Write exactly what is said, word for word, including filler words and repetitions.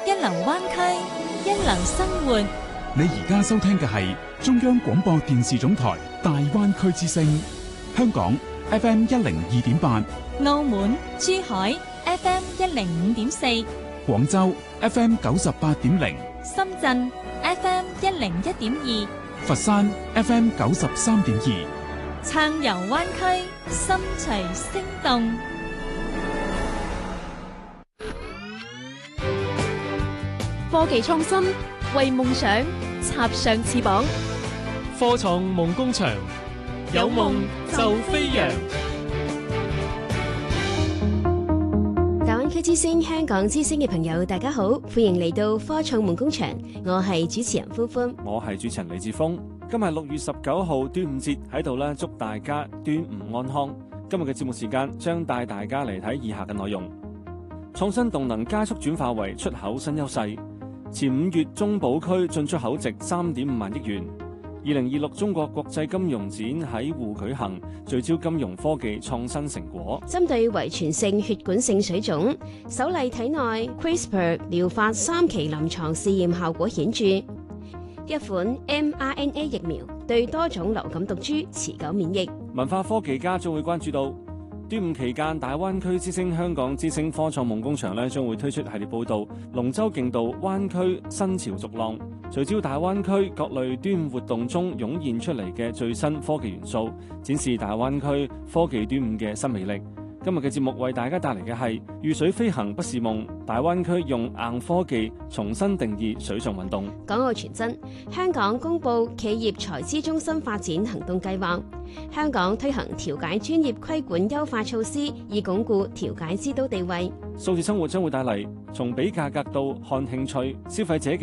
一流灣區，一流生活。 你而家收聽嘅係中央廣播電視總台大灣區之聲，香港 F M 一零二點八， 澳門、珠海 F M 一零五點四， 廣州 F M 九十八點零， 深圳 F M 一零一點二， 佛山 F M 九十三點二， 暢遊灣區，心隨聲動。 科技創新，為夢想插上翅膀。 科創夢工場，有夢就飛揚。 大灣區之星、香港之星嘅朋友，大家好，歡迎嚟到科創夢工場。我係主持人歡歡， 我係主持人李志峰。今日六月十九號端午節喺度咧，祝大家端午安康。今日嘅節目時間將帶大家嚟睇以下嘅內容：創新動能加速轉化為出口新優勢。前五月中保區進出口值三點五萬億元。二零二六中國國際金融展喺滬舉行，聚焦金融科技創新成果。 針對遺傳性血管性水腫，首例體內 CRISPR 療法三期臨床試驗效果顯著。一款 mRNA 疫苗對多種流感毒株持久免疫。 文化科技家將會關注到端午期間，大灣區之星、香港之星科創夢工場咧將會推出系列報導，龍舟競渡灣區新潮逐浪，聚焦大灣區各類端午活動中湧現出嚟嘅最新科技元素，展示大灣區科技端午嘅新魅力。今日嘅節目為大家帶嚟嘅係遇水飛行不是夢，大灣區用硬科技重新定義水上運動。 港澳傳真，香港公布企業財資中心發展行動計劃。香港推行調解專業規管優化措施，以鞏固調解之都地位。 數字生活將會帶嚟從比價格到看興趣，消費者嘅